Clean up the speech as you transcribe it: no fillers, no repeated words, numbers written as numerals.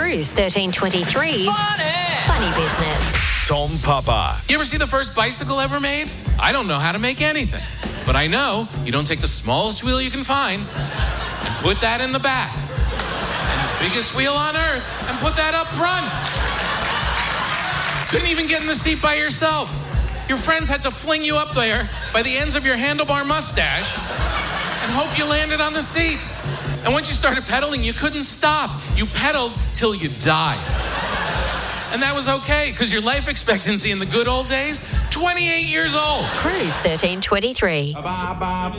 Cruise 1323's Funny Business. Tom Papa. You ever see the first bicycle ever made? I don't know how to make anything. But I know you don't take the smallest wheel you can find and put that in the back. And the biggest wheel on earth and put that up front. Couldn't even get in the seat by yourself. Your friends had to fling you up there by the ends of your handlebar mustache and hope you landed on the seat. And once you started pedaling, you couldn't stop. You pedaled till you died. And that was okay, because your life expectancy in the good old days, 28 years old. Cruise 1323.